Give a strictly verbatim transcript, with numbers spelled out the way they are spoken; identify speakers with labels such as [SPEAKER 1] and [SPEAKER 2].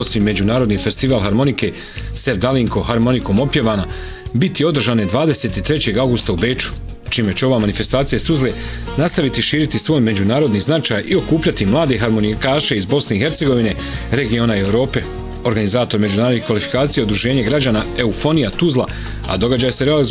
[SPEAKER 1] Međunarodni festival harmonike Sevdalinko harmonikom opjevana biti održane dvadeset trećeg augusta u Beču, čime će ova manifestacija iz Tuzle nastaviti širiti svoj međunarodni značaj i okupljati mlade harmonikaše iz Bosne i Hercegovine, regiona i Europe. Organizator međunarodnih kvalifikacija Udruženje građana Eufonija Tuzla, a događaj se realizuje